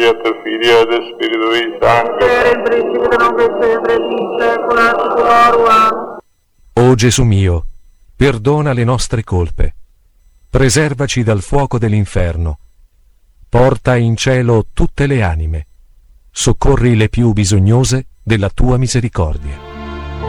et Filio et Spiritui Sancto. Per il principio non sempre in secula seculorum. O Gesù mio, perdona le nostre colpe, preservaci dal fuoco dell'inferno, porta in cielo tutte le anime, soccorri le più bisognose della tua misericordia.